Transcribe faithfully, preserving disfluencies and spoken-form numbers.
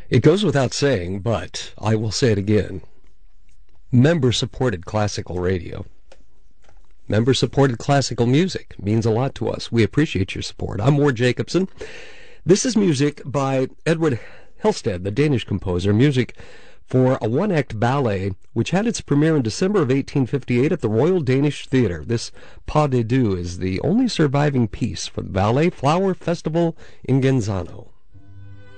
It goes without saying, but I will say it again. Member-supported classical radio. Member-supported classical music means a lot to us. We appreciate your support. I'm Ward Jacobson. This is music by Edward Helsted, the Danish composer, music for a one-act ballet which had its premiere in December of eighteen fifty-eight at the Royal Danish Theatre. This Pas de Deux is the only surviving piece from the Ballet Flower Festival in Genzano.